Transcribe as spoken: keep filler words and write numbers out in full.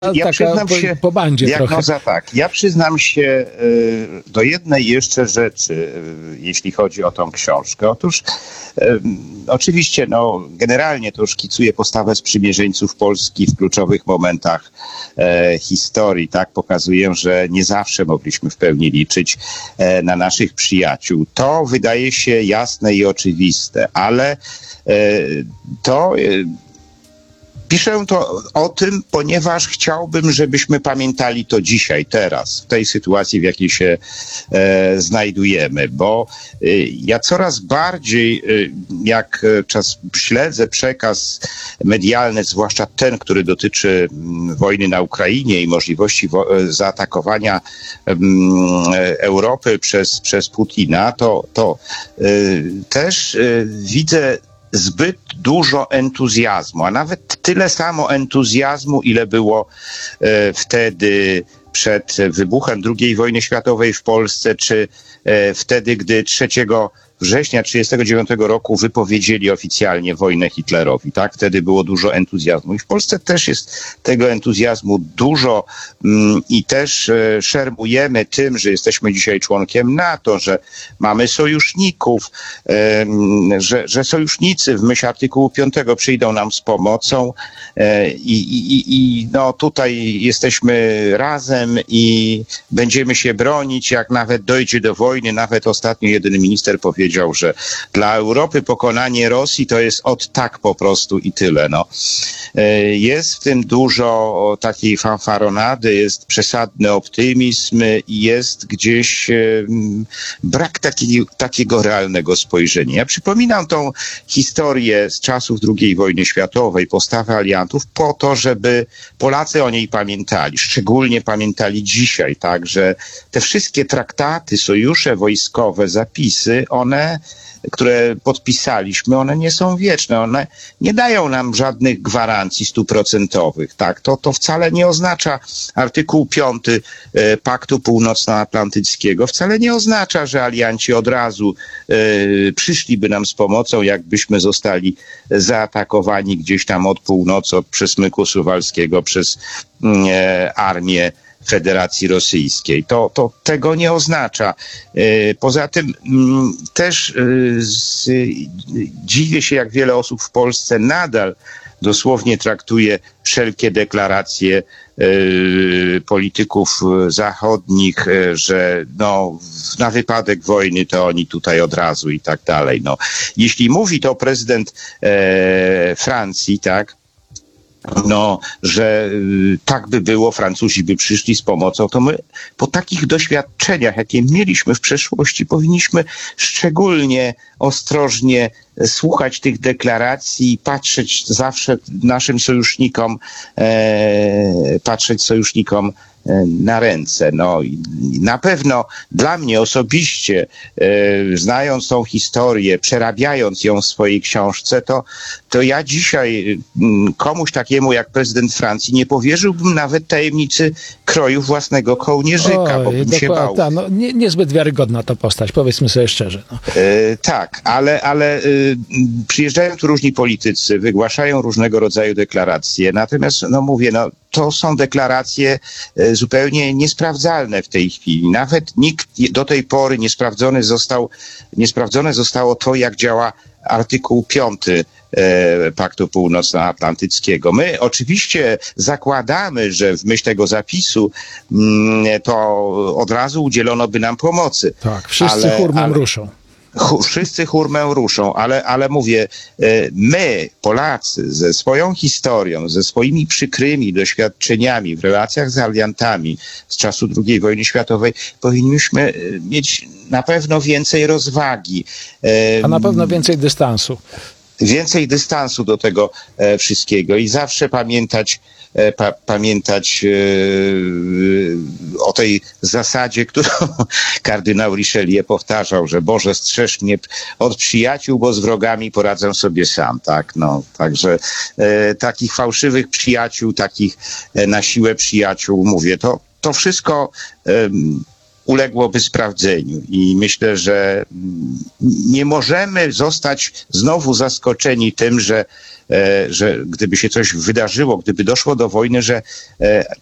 ja taka przyznam po, się, po bandzie diagnoza trochę. tak, ja przyznam się y, do jednej jeszcze rzeczy, y, jeśli chodzi o tą książkę. Otóż y, oczywiście, no, generalnie to szkicuję postawę sprzymierzeńców Polski w kluczowych momentach e, historii, tak, pokazuję, że nie zawsze mogliśmy w pełni liczyć e, na naszych przyjaciół. To wydaje się jasne i oczywiste, ale e, to... E, Piszę to o tym, ponieważ chciałbym, żebyśmy pamiętali to dzisiaj, teraz, w tej sytuacji, w jakiej się e, znajdujemy, bo e, ja coraz bardziej, e, jak czas śledzę przekaz medialny, zwłaszcza ten, który dotyczy m, wojny na Ukrainie i możliwości wo- zaatakowania m, Europy przez, przez Putina, to, to e, też e, widzę zbyt dużo entuzjazmu, a nawet tyle samo entuzjazmu, ile było e, wtedy przed wybuchem drugiej wojny światowej w Polsce, czy e, wtedy, gdy trzeciego września tysiąc dziewięćset trzydziestego dziewiątego roku wypowiedzieli oficjalnie wojnę Hitlerowi. Tak, wtedy było dużo entuzjazmu. I w Polsce też jest tego entuzjazmu dużo mm, i też e, szermujemy tym, że jesteśmy dzisiaj członkiem NATO, że mamy sojuszników, e, że, że sojusznicy w myśl artykułu piątego przyjdą nam z pomocą e, i, i, i no, tutaj jesteśmy razem i będziemy się bronić, jak nawet dojdzie do wojny. Nawet ostatnio jeden minister powiedział, że dla Europy pokonanie Rosji to jest od tak po prostu i tyle. No. Jest w tym dużo takiej fanfaronady, jest przesadny optymizm i jest gdzieś brak taki, takiego realnego spojrzenia. Ja przypominam tą historię z czasów drugiej wojny światowej, postawę aliantów po to, żeby Polacy o niej pamiętali, szczególnie pamiętali dzisiaj, tak, że te wszystkie traktaty, sojusze wojskowe, zapisy, one które podpisaliśmy, one nie są wieczne, one nie dają nam żadnych gwarancji stuprocentowych, tak, to, to wcale nie oznacza artykuł piąty e, Paktu Północnoatlantyckiego, wcale nie oznacza, że alianci od razu e, przyszliby nam z pomocą, jakbyśmy zostali zaatakowani gdzieś tam od północy, od przesmyku suwalskiego przez e, armię Federacji Rosyjskiej. To, to tego nie oznacza. Poza tym też z, dziwię się, jak wiele osób w Polsce nadal dosłownie traktuje wszelkie deklaracje y, polityków zachodnich, y, że no, na wypadek wojny to oni tutaj od razu i tak dalej. No, jeśli mówi to prezydent e, Francji, tak, no, że y, tak by było, Francuzi by przyszli z pomocą, to my po takich doświadczeniach, jakie mieliśmy w przeszłości, powinniśmy szczególnie ostrożnie słuchać tych deklaracji i patrzeć zawsze naszym sojusznikom, e, patrzeć sojusznikom na ręce. No, na pewno dla mnie osobiście, e, znając tą historię, przerabiając ją w swojej książce, to, to ja dzisiaj m, komuś takiemu jak prezydent Francji nie powierzyłbym nawet tajemnicy kroju własnego kołnierzyka, Oj, bo bym się bał. Ta, no, nie, niezbyt wiarygodna to postać, powiedzmy sobie szczerze. No. E, tak, ale, ale e, przyjeżdżają tu różni politycy, wygłaszają różnego rodzaju deklaracje, natomiast, no mówię, no to są deklaracje e, zupełnie niesprawdzalne w tej chwili. Nawet nikt do tej pory nie sprawdzony został, niesprawdzone zostało to, jak działa artykuł piąty e, Paktu Północnoatlantyckiego. My oczywiście zakładamy, że w myśl tego zapisu m, to od razu udzielono by nam pomocy. Tak, wszyscy ale, hurmem ale... ruszą. Wszyscy hurmę ruszą, ale, ale mówię, my, Polacy, ze swoją historią, ze swoimi przykrymi doświadczeniami w relacjach z aliantami z czasu drugiej wojny światowej, powinniśmy mieć na pewno więcej rozwagi. A na pewno więcej dystansu. Więcej dystansu do tego e, wszystkiego i zawsze pamiętać, e, pa, pamiętać e, o tej zasadzie, którą kardynał Richelieu powtarzał, że Boże, strzeż mnie od przyjaciół, bo z wrogami poradzę sobie sam, tak, no, także e, takich fałszywych przyjaciół, takich e, na siłę przyjaciół, mówię, to, to wszystko e, uległoby sprawdzeniu i myślę, że nie możemy zostać znowu zaskoczeni tym, że, że gdyby się coś wydarzyło, gdyby doszło do wojny, że